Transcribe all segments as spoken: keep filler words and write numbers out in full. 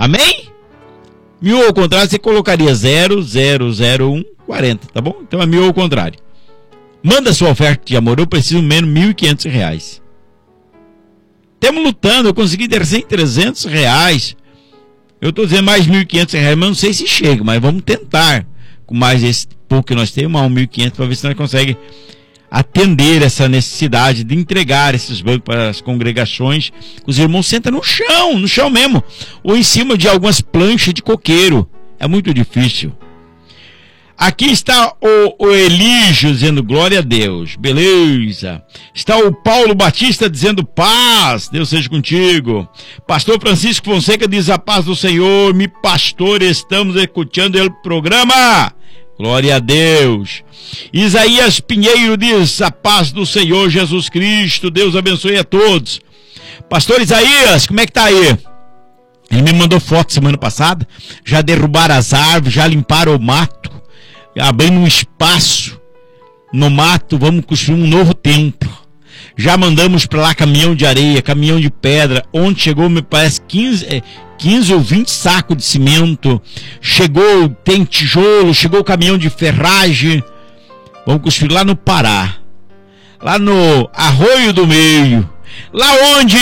Amém? Mil ao contrário, você colocaria zero zero zero um quarenta, tá bom? Então é mil ao contrário. Manda sua oferta de amor, eu preciso menos mil e quinhentos reais. Estamos lutando, eu consegui ter cem, trezentos reais. Eu estou dizendo mais mil e quinhentos reais, mas não sei se chega, mas vamos tentar. Com mais esse pouco que nós temos, mais mil e quinhentos, para ver se nós conseguimos atender essa necessidade de entregar esses bancos para as congregações. Os irmãos sentam no chão, no chão mesmo, ou em cima de algumas planchas de coqueiro. É muito difícil. Aqui está o, o Elígio dizendo glória a Deus, beleza. Está o Paulo Batista dizendo paz, Deus seja contigo. Pastor Francisco Fonseca diz a paz do Senhor, me pastor, estamos escutando o programa. Glória a Deus. Isaías Pinheiro diz a paz do Senhor Jesus Cristo, Deus abençoe a todos. Pastor Isaías, como é que tá aí? Ele me mandou foto semana passada, já derrubaram as árvores, já limparam o mato, abrindo um espaço no mato, vamos construir um novo templo. Já mandamos para lá caminhão de areia, caminhão de pedra, onde chegou, me parece, quinze, quinze ou vinte sacos de cimento, chegou, tem tijolo, chegou o caminhão de ferragem. Vamos construir lá no Pará, lá no Arroio do Meio, lá onde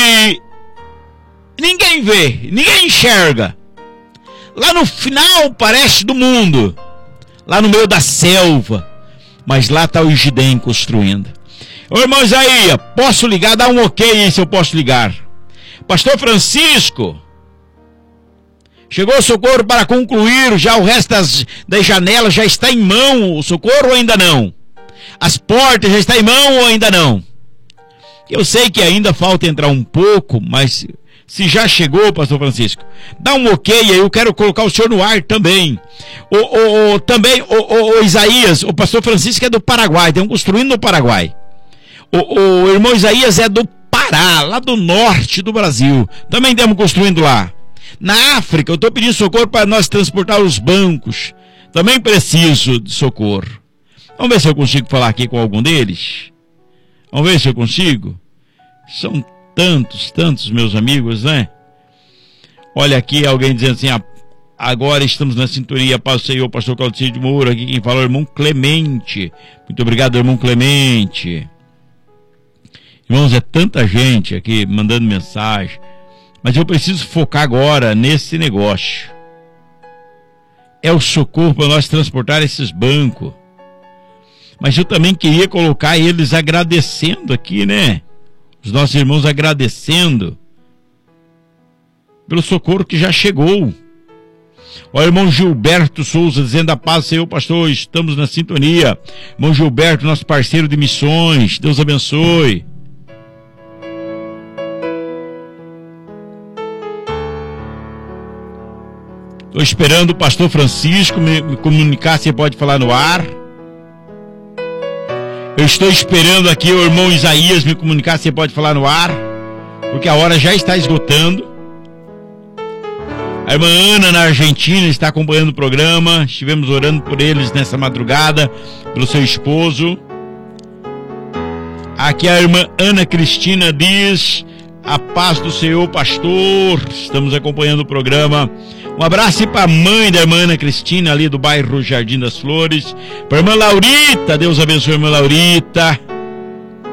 ninguém vê, ninguém enxerga, lá no final, parece, do mundo, lá no meio da selva, mas lá está o Igidem construindo. Ô irmão Isaías, posso ligar? Dá um ok aí se eu posso ligar. Pastor Francisco, chegou o socorro para concluir, já o resto das, das janelas já está em mão, o socorro ou ainda não? As portas já estão em mão ou ainda não? Eu sei que ainda falta entrar um pouco, mas se já chegou, pastor Francisco, dá um ok aí, eu quero colocar o senhor no ar também. O, o, o, também, o, o, o Isaías, o pastor Francisco é do Paraguai, estão construindo no Paraguai. O, o irmão Isaías é do Pará, lá do norte do Brasil, também estamos construindo lá. Na África, eu estou pedindo socorro para nós transportar os bancos, também preciso de socorro. Vamos ver se eu consigo falar aqui com algum deles. Vamos ver se eu consigo. São tantos, tantos meus amigos, né? Olha aqui alguém dizendo assim, ah, agora estamos na sintonia, paz do Senhor, pastor Claudicínio de Moura, aqui quem falou é o irmão Clemente. Muito obrigado, irmão Clemente. Irmãos, é tanta gente aqui mandando mensagem, mas eu preciso focar agora nesse negócio. É o socorro para nós transportar esses bancos. Mas eu também queria colocar eles agradecendo aqui, né? Os nossos irmãos agradecendo pelo socorro que já chegou. Ó, irmão Gilberto Souza dizendo a paz do Senhor, pastor, estamos na sintonia. Irmão Gilberto, nosso parceiro de missões, Deus abençoe. Estou esperando o pastor Francisco me, me comunicar se ele pode falar no ar. Eu estou esperando aqui o irmão Isaías me comunicar se ele pode falar no ar, porque a hora já está esgotando. A irmã Ana na Argentina está acompanhando o programa. Estivemos orando por eles nessa madrugada, pelo seu esposo. Aqui a irmã Ana Cristina diz: a paz do Senhor, pastor. Estamos acompanhando o programa. Um abraço para a mãe da irmã Ana Cristina, ali do bairro Jardim das Flores. Para a irmã Laurita, Deus abençoe a irmã Laurita.